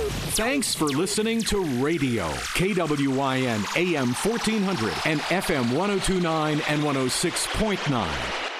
Thanks for listening to Radio KWYN AM 1400 and FM 1029 and 106.9.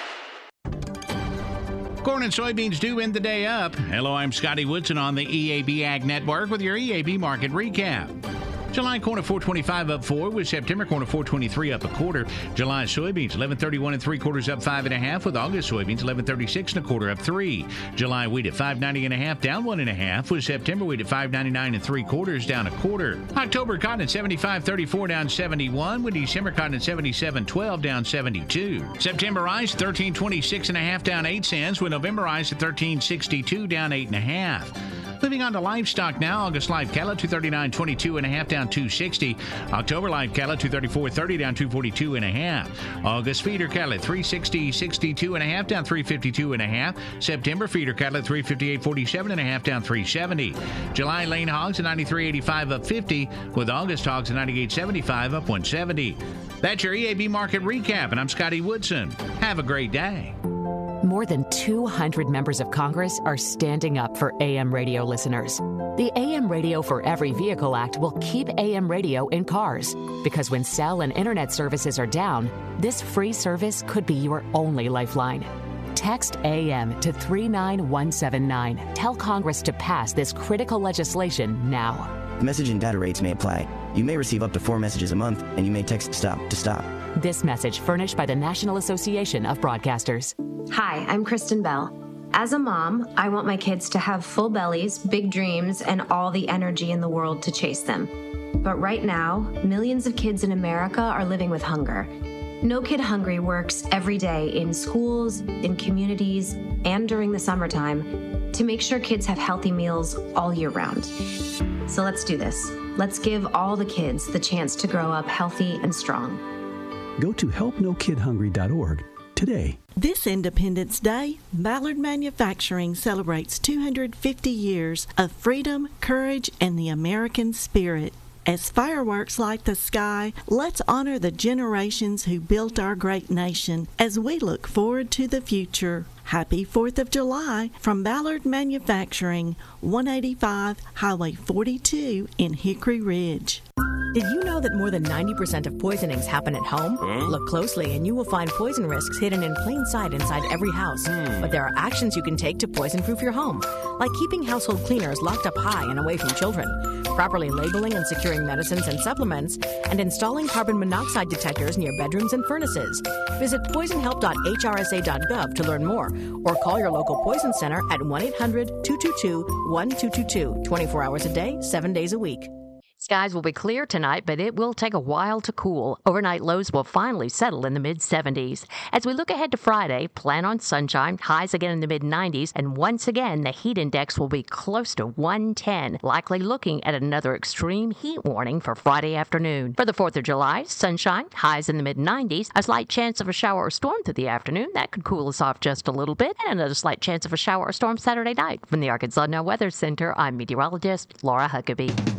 Corn and soybeans do end the day up. Hello, I'm Scotty Woodson on the EAB Ag Network with your EAB market recap. July corn at 425 up 4, with September corn at 423 up a quarter. July soybeans 1131 3/4 up 5.5, with August soybeans 1136 1/4 up 3. July wheat at 590 1/2 down 1.5, with September wheat at 599 3/4 down a quarter. October cotton at 75.34 down 71, with December cotton at 77.12 down 72. September rice 13.26 1/2 down 8 cents, with November rice at 13.62 down 8.5. Moving on to livestock now. August live cattle 239.22 1/2 down 260. October live cattle 234.30 down 242 1/2. August feeder cattle at 360.62 1/2 down 352 1/2. September feeder cattle at 358.47 1/2 down 370. July lane hogs at 93.85 up 50, with August hogs at 98.75 up 170. That's your EAB market recap, and I'm Scotty Woodson. Have a great day. More than 200 members of Congress are standing up for AM radio listeners. The AM Radio for Every Vehicle Act will keep AM radio in cars, because when cell and internet services are down, this free service could be your only lifeline. Text AM to 39179. Tell Congress to pass this critical legislation now. Message and data rates may apply. You may receive up to 4 messages a month, and you may text STOP to stop. This message furnished by the National Association of Broadcasters. Hi, I'm Kristen Bell. As a mom, I want my kids to have full bellies, big dreams, and all the energy in the world to chase them. But right now, millions of kids in America are living with hunger. No Kid Hungry works every day in schools, in communities, and during the summertime to make sure kids have healthy meals all year round. So let's do this. Let's give all the kids the chance to grow up healthy and strong. Go to helpnokidhungry.org today. This Independence Day, Ballard Manufacturing celebrates 250 years of freedom, courage, and the American spirit. As fireworks light the sky, let's honor the generations who built our great nation as we look forward to the future. Happy 4th of July from Ballard Manufacturing, 185 Highway 42 in Hickory Ridge. Did you know that more than 90% of poisonings happen at home? Look closely and you will find poison risks hidden in plain sight inside every house. But there are actions you can take to poison-proof your home, like keeping household cleaners locked up high and away from children, properly labeling and securing medicines and supplements, and installing carbon monoxide detectors near bedrooms and furnaces. Visit poisonhelp.hrsa.gov to learn more, or call your local poison center at 1-800-222-1222, 24 hours a day, 7 days a week. Skies will be clear tonight, but it will take a while to cool. Overnight lows will finally settle in the mid-70s. As we look ahead to Friday, plan on sunshine, highs again in the mid-90s, and once again, the heat index will be close to 110, likely looking at another extreme heat warning for Friday afternoon. For the 4th of July, sunshine, highs in the mid-90s, a slight chance of a shower or storm through the afternoon. That could cool us off just a little bit, and another slight chance of a shower or storm Saturday night. From the Arkansas Now Weather Center, I'm meteorologist Laura Huckabee.